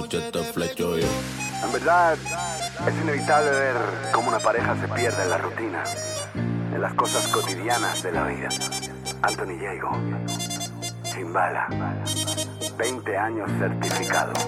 Machete, flecho yo. En verdad, es inevitable ver cómo una pareja se pierde en la rutina, en las cosas cotidianas de la vida. Anthony Diego, Chimbala, 20 años certificado.